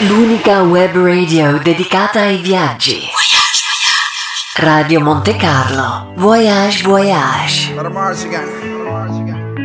L'unica web radio dedicata ai viaggi. Radio Monte Carlo. Voyage, voyage. Go to Mars again.